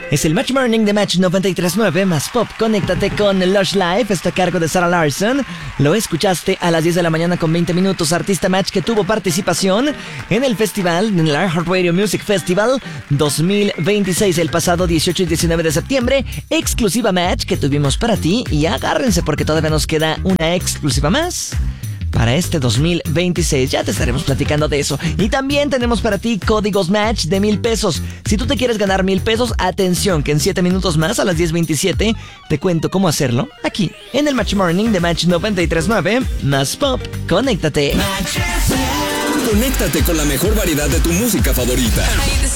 Es el Match Morning de Match 93.9 más Pop. Conéctate con Lush Live, está a cargo de Sarah Larson. Lo escuchaste a las 10 de la mañana con 20 minutos. Artista Match que tuvo participación en el festival, en el iHeartRadio Music Festival 2026, el pasado 18 y 19 de septiembre. Exclusiva Match que tuvimos para ti. Y agárrense porque todavía nos queda una exclusiva más para este 2026. Ya te estaremos platicando de eso. Y también tenemos para ti códigos Match de 1,000 pesos. Si tú te quieres ganar 1,000 pesos, atención, que en 7 minutos más, a las 10:27, te cuento cómo hacerlo aquí, en el Match Morning de Match 93.9 más Pop. Conéctate. Conéctate con la mejor variedad de tu música favorita.